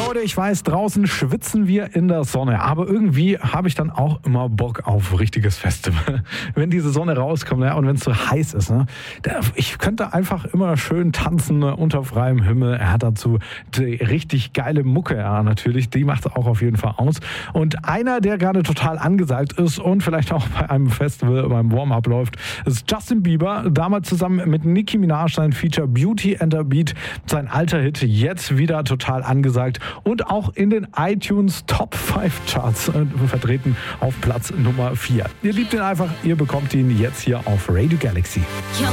Leute, ich weiß, draußen schwitzen wir in der Sonne, aber irgendwie habe ich dann auch immer Bock auf richtiges Festival. Wenn diese Sonne rauskommt, ja, und wenn es so heiß ist, ne, ich könnte einfach immer schön tanzen unter freiem Himmel. Er hat dazu die richtig geile Mucke, ja, natürlich, die macht es auch auf jeden Fall aus. Und einer, der gerade total angesagt ist und vielleicht auch bei einem Festival, beim Warm-Up läuft, ist Justin Bieber. Damals zusammen mit Nicki Minaj sein Feature Beauty and the Beat, sein alter Hit, jetzt wieder total angesagt und auch in den iTunes Top 5 Charts vertreten auf Platz Nummer 4. Ihr liebt ihn einfach, ihr bekommt ihn jetzt hier auf Radio Galaxy.